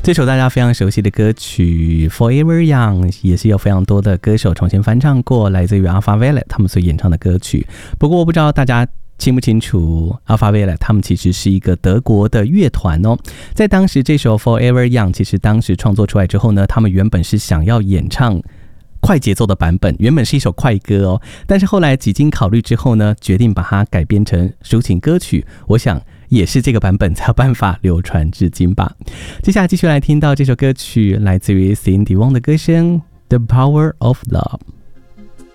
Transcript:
这首大家非常熟悉的歌曲 Forever Young 也是有非常多的歌手重新翻唱过，来自于 Alpha Violet 他们所演唱的歌曲。不过我不知道大家清不清楚 Alpha Violet 他们其实是一个德国的乐团哦。在当时这首 Forever Young 其实当时创作出来之后呢，他们原本是想要演唱快节奏的版本，原本是一首快歌哦，但是后来几经考虑之后呢，决定把它改编成抒情歌曲。我想也是这个版本才有办法流传至今吧。接下来继续来听到这首歌曲，来自于 Celine Dion 的歌声 The Power of Love。